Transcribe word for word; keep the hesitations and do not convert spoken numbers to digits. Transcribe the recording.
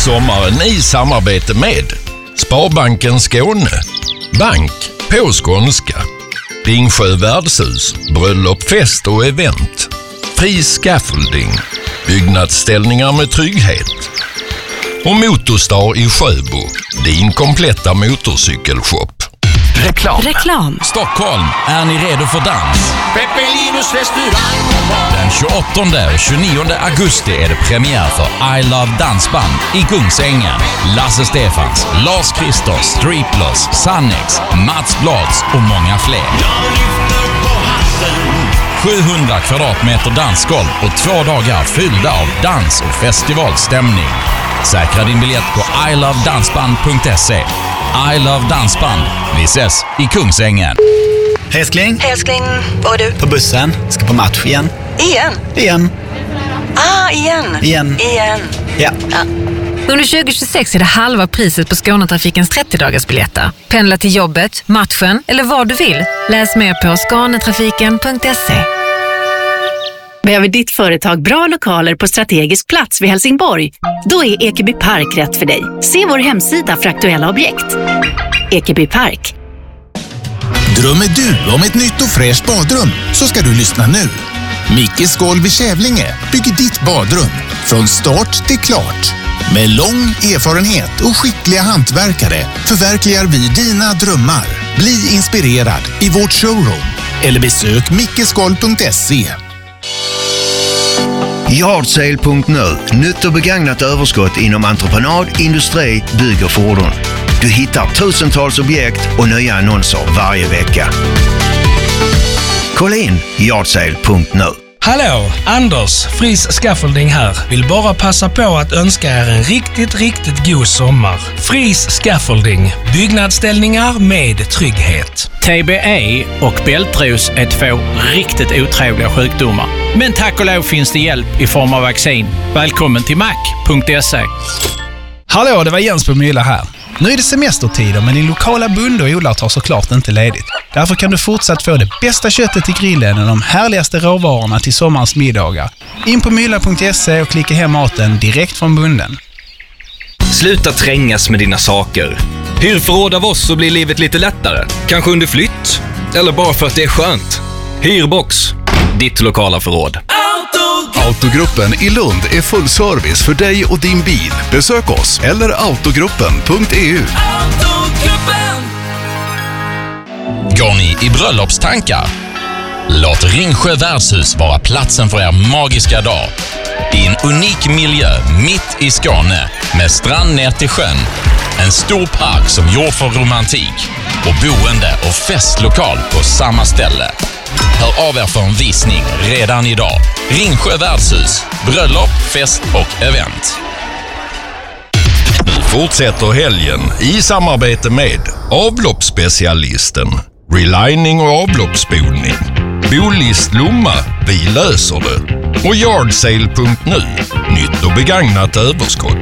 sommaren i samarbete med Sparbanken Skåne, bank på skånska, Ringsjö värdshus, bröllop, fest och event, Fri Scaffolding, byggnadsställningar med trygghet och Motorstar i Sjöbo, din kompletta motorcykelshop. Reklam. Reklam. Stockholm, är ni redo för dans? Peppelinos restaurang. Den tjugoåttonde och tjugonionde augusti är det premiär för I Love Dansband i Kungsängen. Lasse Stefans, Lars Kristers, Striplers, Sannex, Mats Blads och många fler. sjuhundra kvadratmeter dansgolv och två dagar fyllda av dans och festivalstämning. Säkra din biljett på i love dansband punkt se. I Love Dansband. Vi ses i Kungsängen. Älskling. Älskling, vad är du? På bussen. Ska på match igen. Igen? Igen. Ah, igen. Igen. Igen. Ja. ja. Under tjugo tjugosex är det halva priset på Skånetrafikens trettio-dagarsbiljetter. Pendla till jobbet, matchen eller vad du vill. Läs mer på skanetrafiken punkt se. Behöver ditt företag bra lokaler på strategisk plats vid Helsingborg? Då är Ekeby Park rätt för dig. Se vår hemsida för aktuella objekt. Ekeby Park. Drömmer du om ett nytt och fräscht badrum så ska du lyssna nu. Mickes Golv i Kävlinge bygger ditt badrum från start till klart. Med lång erfarenhet och skickliga hantverkare förverkligar vi dina drömmar. Bli inspirerad i vårt showroom eller besök mickesgolv punkt se. Yardsale punkt nu. Nytt och begagnat överskott inom entreprenad, industri, bygg och fordon. Du hittar tusentals objekt och nya annonser varje vecka. Kolla in yardsale punkt nu. Hallå, Anders, Fris Scaffolding här. Vill bara passa på att önska er en riktigt, riktigt god sommar. Fris Scaffolding, byggnadsställningar med trygghet. T B E och bältros är två riktigt otrevliga sjukdomar. Men tack och lov finns det hjälp i form av vaccin. Välkommen till mac punkt se. Hallå, det var Jens på Mylla här. Nu är det semestertider, men din lokala bonde och odlare tar såklart inte ledigt. Därför kan du fortsatt få det bästa köttet till grillen och de härligaste råvarorna till sommarens middagar. In på mylla punkt se och klicka hem maten direkt från bonden. Sluta trängas med dina saker. Hyr förråd av oss så blir livet lite lättare. Kanske under flytt. Eller bara för att det är skönt. Hyrbox. Ditt lokala förråd. Autogruppen i Lund är full service för dig och din bil. Besök oss eller autogruppen punkt e u. Går ni i bröllopstankar? Låt Ringsjö värdshus vara platsen för er magiska dag. I en unik miljö mitt i Skåne med strand ner till sjön. En stor park som gjord för romantik och boende och festlokal på samma ställe. Hör av er för en visning redan idag. Ringsjö värdshus, bröllop, fest och event. Vi fortsätter helgen i samarbete med avloppsspecialisten, relining och avloppsspolning, Bolist Lomma, vi löser det, och yardsale punkt nu, nytt och begagnat överskott.